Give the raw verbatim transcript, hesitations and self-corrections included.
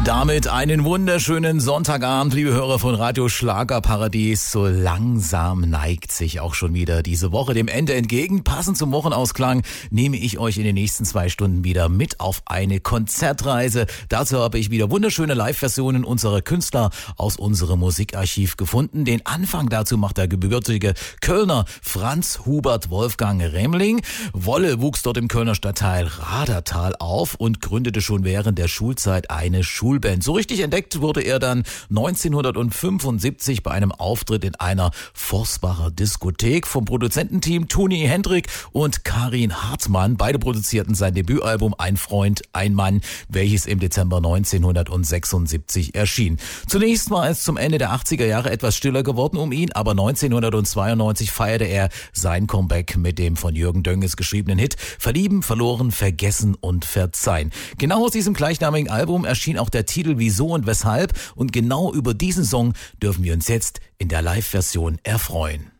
Damit einen wunderschönen Sonntagabend, liebe Hörer von Radio Schlagerparadies. So langsam neigt sich auch schon wieder diese Woche dem Ende entgegen. Passend zum Wochenausklang nehme ich euch in den nächsten zwei Stunden wieder mit auf eine Konzertreise. Dazu habe ich wieder wunderschöne Live-Versionen unserer Künstler aus unserem Musikarchiv gefunden. Den Anfang dazu macht der gebürtige Kölner Franz Hubert Wolfgang Remling. Wolle wuchs dort im Kölner Stadtteil Radertal auf und gründete schon während der Schulzeit eine Schulband. So richtig entdeckt wurde er dann neunzehnhundertfünfundsiebzig bei einem Auftritt in einer Vorsbacher Diskothek vom Produzententeam Toni Hendrik und Karin Hartmann. Beide produzierten sein Debütalbum Ein Freund, ein Mann, welches im Dezember neunzehnhundertsechsundsiebzig erschien. Zunächst war es zum Ende der achtziger Jahre etwas stiller geworden um ihn, aber neunzehnhundertzweiundneunzig feierte er sein Comeback mit dem von Jürgen Dönges geschriebenen Hit Verlieben, verloren, vergessen und verzeihen. Genau aus diesem gleichnamigen Album erschien auch der Titel Wieso und Weshalb, und genau über diesen Song dürfen wir uns jetzt in der Live-Version erfreuen.